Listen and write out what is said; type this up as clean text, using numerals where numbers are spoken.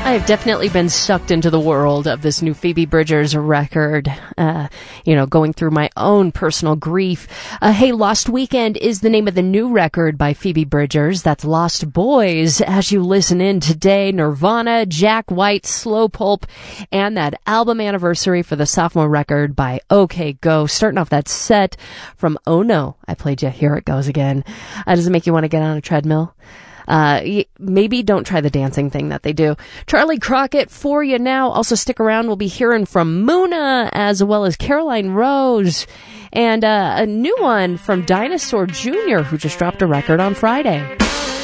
I have definitely been sucked into the world of this new Phoebe Bridgers record, going through my own personal grief. Hey, Lost Weekend is the name of the new record by Phoebe Bridgers. That's Lost Boys. As you listen in today, Nirvana, Jack White, Slow Pulp, and that album anniversary for the sophomore record by OK Go. Starting off that set from Oh No, I Played Ya, Here It Goes Again. Does it make you want to get on a treadmill? Maybe don't try the dancing thing that they do. Charlie Crockett for you now. Also stick around. We'll be hearing from Muna as well as Caroline Rose and a new one from Dinosaur Jr. who just dropped a record on Friday.